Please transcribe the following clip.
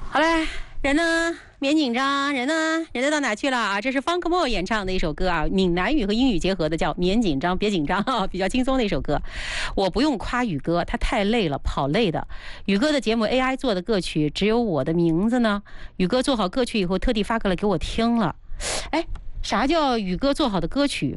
好嘞，人呢？免紧张，人呢？人都到哪去了啊？这是方克莫演唱的一首歌啊，闽南语和英语结合的，叫《免紧张，别紧张》啊，比较轻松的一首歌。我不用夸宇哥，他太累了，跑累的。宇哥的节目 AI 做的歌曲，只有我的名字呢。宇哥做好歌曲以后，特地发过来给我听了。哎，啥叫宇哥做好的歌曲